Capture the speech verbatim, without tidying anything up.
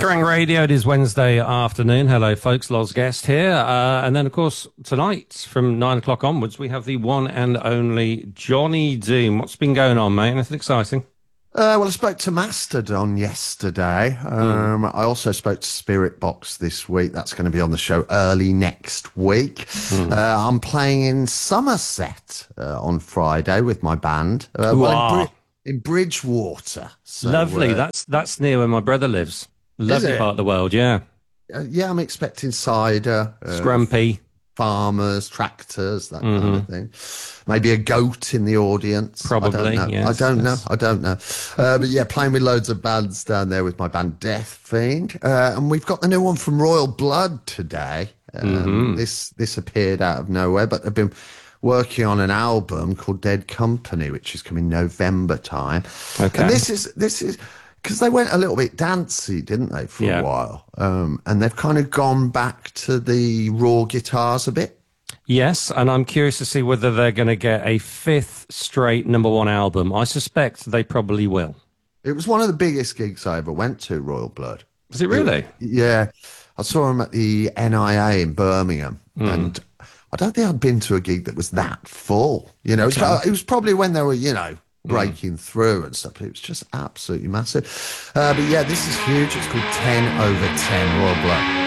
Kerrang Radio, it is Wednesday afternoon. Hello, folks. Loz Guest here. Uh, and then, of course, tonight from nine o'clock onwards, we have the one and only Johnny Doom. What's been going on, mate? Anything exciting? Uh, well, I spoke to Mastodon yesterday. Um, mm. I also spoke to Spirit Box this week. That's going to be on the show early next week. Mm. Uh, I'm playing in Somerset uh, on Friday with my band. Uh, well, in, Bri- in Bridgewater. So, Lovely. Uh, that's that's near where my brother lives. Lovely part of the world, yeah. Uh, yeah, I'm expecting cider. Uh, Scrumpy. Farmers, tractors, that mm-hmm. kind of thing. Maybe a goat in the audience. Probably, I don't know. Yes, I don't yes. know. I don't know. Uh, but yeah, playing with loads of bands down there with my band Death Fiend. Uh, and we've got the new one from Royal Blood today. Um, mm-hmm. This this appeared out of nowhere, but they've been working on an album called Dead Company, which is coming November time. Okay. And this is this is because they went a little bit dancey, didn't they, for yeah. a while? Um, and they've kind of gone back to the raw guitars a bit. Yes, and I'm curious to see whether they're going to get a fifth straight number one album. I suspect they probably will. It was one of the biggest gigs I ever went to, Royal Blood. Was it really? It, yeah. I saw them at the N I A in Birmingham, mm. and I don't think I'd been to a gig that was that full. You know, it was, it was probably when they were, you know, breaking mm. through and stuff. It was just absolutely massive. Uh, but yeah, this is huge. It's called ten over ten Royal Blood.